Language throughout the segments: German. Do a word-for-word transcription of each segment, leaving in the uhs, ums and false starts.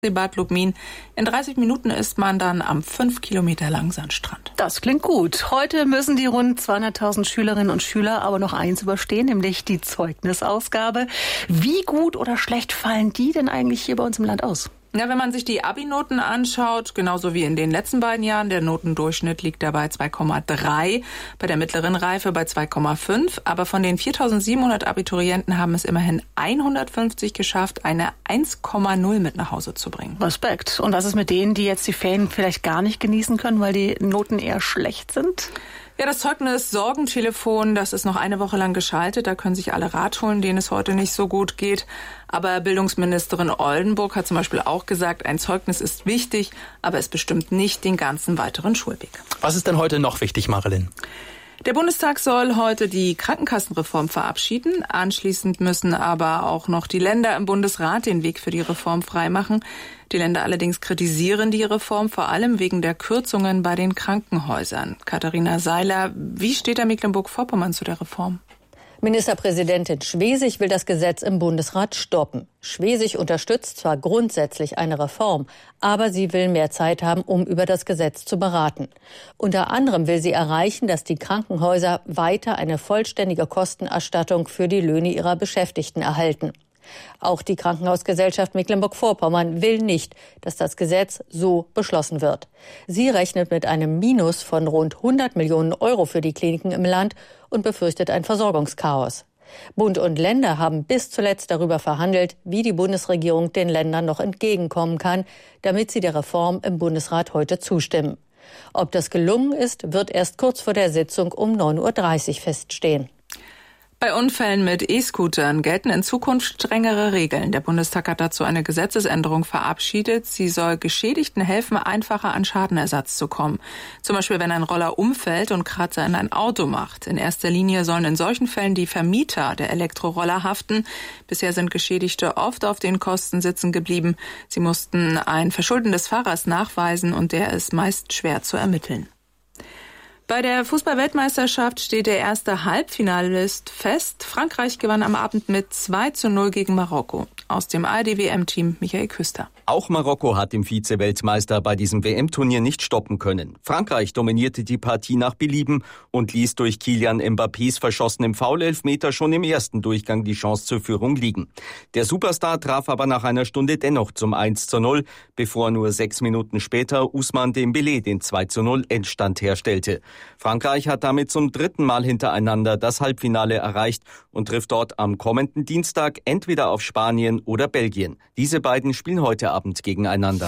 Bad Lubmin. In dreißig Minuten ist man dann am fünf Kilometer langen Sandstrand. Das klingt gut. Heute müssen die rund zweihunderttausend Schülerinnen und Schüler aber noch eins überstehen, nämlich die Zeugnisausgabe. Wie gut oder schlecht fallen die denn eigentlich hier bei uns im Land aus? Ja, wenn man sich die Abi-Noten anschaut, genauso wie in den letzten beiden Jahren, der Notendurchschnitt liegt dabei zwei Komma drei, bei der mittleren Reife bei zwei Komma fünf. Aber von den viertausendsiebenhundert Abiturienten haben es immerhin hundertfünfzig geschafft, eine eins Komma null mit nach Hause zu bringen. Respekt. Und was ist mit denen, die jetzt die Ferien vielleicht gar nicht genießen können, weil die Noten eher schlecht sind? Ja, das Zeugnis-Sorgentelefon, das ist noch eine Woche lang geschaltet. Da können sich alle Rat holen, denen es heute nicht so gut geht. Aber Bildungsministerin Oldenburg hat zum Beispiel auch gesagt, ein Zeugnis ist wichtig, aber es bestimmt nicht den ganzen weiteren Schulweg. Was ist denn heute noch wichtig, Marilyn? Der Bundestag soll heute die Krankenkassenreform verabschieden. Anschließend müssen aber auch noch die Länder im Bundesrat den Weg für die Reform freimachen. Die Länder allerdings kritisieren die Reform vor allem wegen der Kürzungen bei den Krankenhäusern. Katharina Seiler, wie steht der Mecklenburg-Vorpommern zu der Reform? Ministerpräsidentin Schwesig will das Gesetz im Bundesrat stoppen. Schwesig unterstützt zwar grundsätzlich eine Reform, aber sie will mehr Zeit haben, um über das Gesetz zu beraten. Unter anderem will sie erreichen, dass die Krankenhäuser weiter eine vollständige Kostenerstattung für die Löhne ihrer Beschäftigten erhalten. Auch die Krankenhausgesellschaft Mecklenburg-Vorpommern will nicht, dass das Gesetz so beschlossen wird. Sie rechnet mit einem Minus von rund hundert Millionen Euro für die Kliniken im Land und befürchtet ein Versorgungschaos. Bund und Länder haben bis zuletzt darüber verhandelt, wie die Bundesregierung den Ländern noch entgegenkommen kann, damit sie der Reform im Bundesrat heute zustimmen. Ob das gelungen ist, wird erst kurz vor der Sitzung um neun Uhr dreißig feststehen. Bei Unfällen mit E-Scootern gelten in Zukunft strengere Regeln. Der Bundestag hat dazu eine Gesetzesänderung verabschiedet. Sie soll Geschädigten helfen, einfacher an Schadenersatz zu kommen. Zum Beispiel, wenn ein Roller umfällt und Kratzer in ein Auto macht. In erster Linie sollen in solchen Fällen die Vermieter der Elektroroller haften. Bisher sind Geschädigte oft auf den Kosten sitzen geblieben. Sie mussten ein Verschulden des Fahrers nachweisen und der ist meist schwer zu ermitteln. Bei der Fußball-Weltmeisterschaft steht der erste Halbfinalist fest. Frankreich gewann am Abend mit zwei zu null gegen Marokko. Aus dem A R D-W M-Team Michael Küster. Auch Marokko hat den Vize-Weltmeister bei diesem W M-Turnier nicht stoppen können. Frankreich dominierte die Partie nach Belieben und ließ durch Kylian Mbappés verschossenem Foul-Elfmeter schon im ersten Durchgang die Chance zur Führung liegen. Der Superstar traf aber nach einer Stunde dennoch zum eins zu null, bevor nur sechs Minuten später Ousmane Dembélé den zwei zu null Endstand herstellte. Frankreich hat damit zum dritten Mal hintereinander das Halbfinale erreicht und trifft dort am kommenden Dienstag entweder auf Spanien oder Belgien. Diese beiden spielen heute Abend gegeneinander.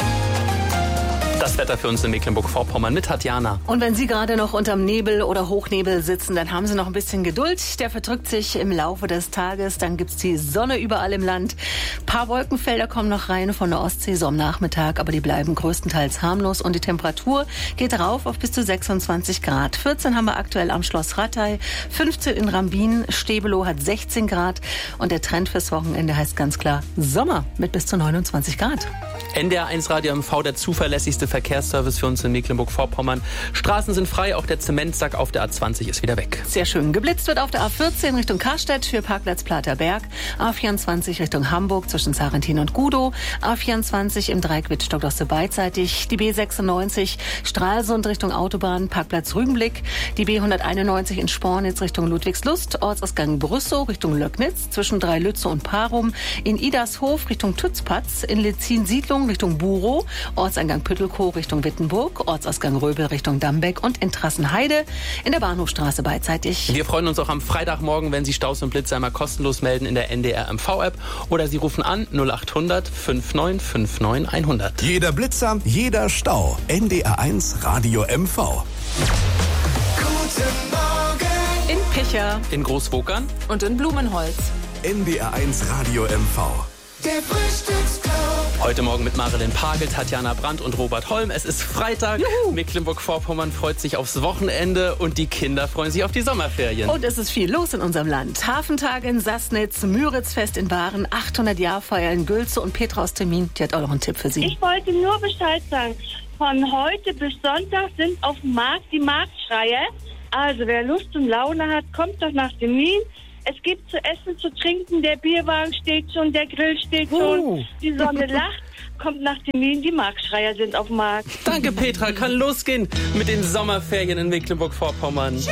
Das Wetter für uns in Mecklenburg-Vorpommern mit Tatjana. Und wenn Sie gerade noch unterm Nebel oder Hochnebel sitzen, dann haben Sie noch ein bisschen Geduld. Der verdrückt sich im Laufe des Tages. Dann gibt's die Sonne überall im Land. Ein paar Wolkenfelder kommen noch rein von der Ostsee so am Nachmittag, aber die bleiben größtenteils harmlos. Und die Temperatur geht rauf auf bis zu sechsundzwanzig Grad. vierzehn haben wir aktuell am Schloss Rattay, fünfzehn in Rambin. Stebelow hat sechzehn Grad. Und der Trend fürs Wochenende heißt ganz klar Sommer mit bis zu neunundzwanzig Grad. N D R eins Radio M V, der zuverlässigste Verkehrsservice für uns in Mecklenburg-Vorpommern. Straßen sind frei, auch der Zementsack auf der A zwanzig ist wieder weg. Sehr schön. Geblitzt wird auf der A vierzehn Richtung Karstedt für Parkplatz Platerberg, A vierundzwanzig Richtung Hamburg zwischen Sarrentin und Gudow, A vierundzwanzig im Dreieck Wittstock-Dosse beidseitig, die B sechsundneunzig Stralsund Richtung Autobahn, Parkplatz Rügenblick, die B hunderteinundneunzig in Spornitz Richtung Ludwigslust, Ortsausgang Brüssow Richtung Löcknitz zwischen Dreilütze und Parum, in Idarshof Richtung Tützpatz, in Lezin-Siedlung Richtung Burow, Ortseingang Püttelkow Richtung Wittenburg, Ortsausgang Röbel Richtung Dambeck und in Trassenheide in der Bahnhofstraße beidseitig. Wir freuen uns auch am Freitagmorgen, wenn Sie Staus und Blitze einmal kostenlos melden in der N D R M V-App oder Sie rufen an null acht hundert neunundfünfzig neunundfünfzig hundert. Jeder Blitzer, jeder Stau. N D R eins Radio M V. Guten Morgen. In Picher, in Großwokern und in Blumenholz. N D R eins Radio M V. Der Frühstücksclub. Heute Morgen mit Marilyn Pagel, Tatjana Brandt und Robert Holm. Es ist Freitag. Juhu. Mecklenburg-Vorpommern freut sich aufs Wochenende und die Kinder freuen sich auf die Sommerferien. Und es ist viel los in unserem Land. Hafentag in Sassnitz, Müritzfest in Bahren, achthundert Jahrfeier in Gülze und Petra aus Termin, die hat auch noch einen Tipp für Sie. Ich wollte nur Bescheid sagen. Von heute bis Sonntag sind auf dem Markt die Marktschreier. Also wer Lust und Laune hat, kommt doch nach Termin. Es gibt zu essen, zu trinken, der Bierwagen steht schon, der Grill steht schon, uh. die Sonne lacht. kommt nach Termin, die Marktschreier sind auf dem Markt. Danke, Petra. Kann losgehen mit den Sommerferien in Mecklenburg-Vorpommern.